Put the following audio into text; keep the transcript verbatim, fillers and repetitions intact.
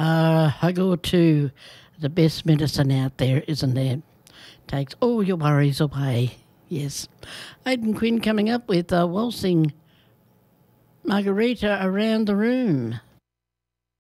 A hug or two, the best medicine out there, isn't there? Takes all your worries away. Yes. Aidan Quinn coming up with uh, Waltzing Margarita Around the Room.